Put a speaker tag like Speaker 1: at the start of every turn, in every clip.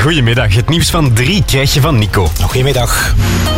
Speaker 1: goedemiddag. Het nieuws van 3 krijg je van Nico.
Speaker 2: Goedemiddag.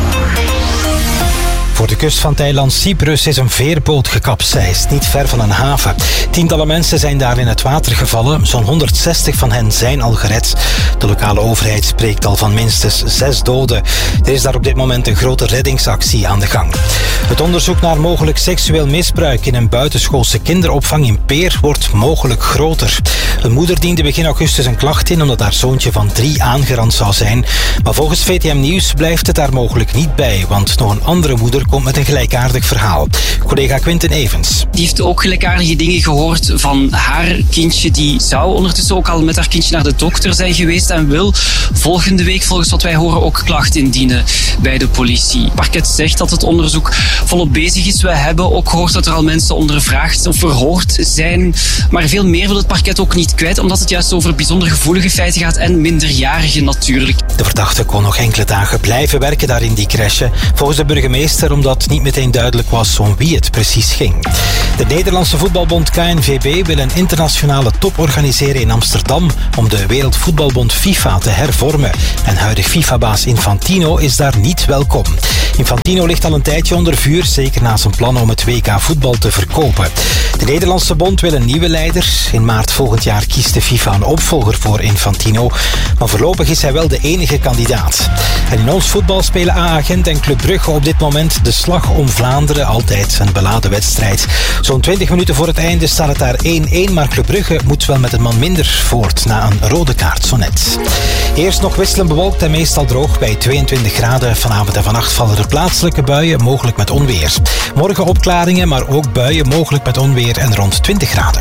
Speaker 2: Voor de kust van Thailand Cyprus is een veerboot gekapseist, niet ver van een haven. Tientallen mensen zijn daar in het water gevallen. Zo'n 160 van hen zijn al gered. De lokale overheid spreekt al van minstens 6 doden. Er is daar op dit moment een grote reddingsactie aan de gang. Het onderzoek naar mogelijk seksueel misbruik in een buitenschoolse kinderopvang in Peer wordt mogelijk groter. Een moeder diende begin augustus een klacht in omdat haar zoontje van 3 aangerand zou zijn. Maar volgens VTM Nieuws blijft het daar mogelijk niet bij, want nog een andere moeder komt met een gelijkaardig verhaal. Collega Quinten Evens.
Speaker 3: Die heeft ook gelijkaardige dingen gehoord van haar kindje. Die zou ondertussen ook al met haar kindje naar de dokter zijn geweest en wil volgende week, volgens wat wij horen, ook klacht indienen bij de politie. Het parket zegt dat het onderzoek volop bezig is. We hebben ook gehoord dat er al mensen ondervraagd of verhoord zijn. Maar veel meer wil het parket ook niet kwijt, omdat het juist over bijzonder gevoelige feiten gaat en minderjarigen natuurlijk.
Speaker 2: De verdachte kon nog enkele dagen blijven werken daar in die crèche. Volgens de burgemeester omdat niet meteen duidelijk was om wie het precies ging. De Nederlandse voetbalbond KNVB wil een internationale top organiseren in Amsterdam om de Wereldvoetbalbond FIFA te hervormen. En huidig FIFA-baas Infantino is daar niet welkom. Infantino ligt al een tijdje onder vuur, zeker na zijn plan om het WK voetbal te verkopen. De Nederlandse bond wil een nieuwe leider. In maart volgend jaar kiest de FIFA een opvolger voor Infantino. Maar voorlopig is hij wel de enige kandidaat. En in ons voetbal spelen AA Gent en Club Brugge op dit moment de slag om Vlaanderen. Altijd een beladen wedstrijd. Zo'n 20 minuten voor het einde staat het daar 1-1, maar Club Brugge moet wel met een man minder voort na een rode kaart zo net. Eerst nog wisselend bewolkt en meestal droog bij 22 graden. Vanavond en vannacht vallen er plaatselijke buien, mogelijk met onweer. Morgen opklaringen, maar ook buien, mogelijk met onweer en rond 20 graden.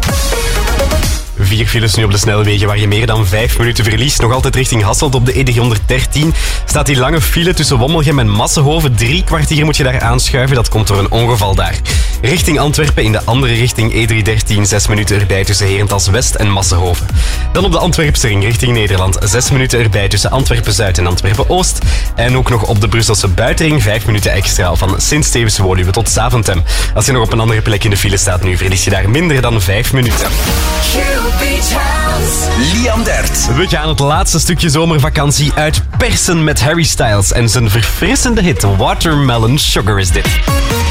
Speaker 1: 4 files nu op de snelwegen waar je meer dan 5 minuten verliest. Nog altijd richting Hasselt op de E313 staat die lange file tussen Wommelgem en Massenhoven. 3 kwartier moet je daar aanschuiven. Dat komt door een ongeval daar. Richting Antwerpen in de andere richting E313 6 minuten erbij tussen Herentals West en Massenhoven. Dan op de Antwerpse ring richting Nederland 6 minuten erbij tussen Antwerpen-Zuid en Antwerpen-Oost. En ook nog op de Brusselse buitenring 5 minuten extra van Sint-Stevens-Woluwe tot Zaventem. Als je nog op een andere plek in de file staat nu, verlies je daar minder dan 5 minuten.
Speaker 4: Liam Dert.
Speaker 1: We gaan het laatste stukje zomervakantie uitpersen met Harry Styles en zijn verfrissende hit Watermelon Sugar is dit.